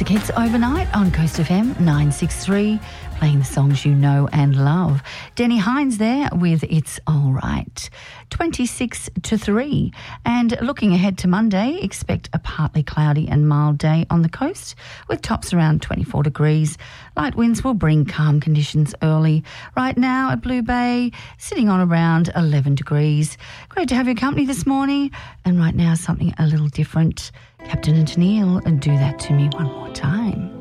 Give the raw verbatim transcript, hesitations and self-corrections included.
Classic Hits overnight on Coast F M nine sixty-three, playing the songs you know and love. Denny Hines there with It's All Right. twenty-six to three. And looking ahead to Monday, expect a partly cloudy and mild day on the coast with tops around twenty-four degrees. Light winds will bring calm conditions early. Right now at Blue Bay, sitting on around eleven degrees. Great to have your company this morning. And right now, something a little different. Captain and Tennille, and Do That To Me One More Time.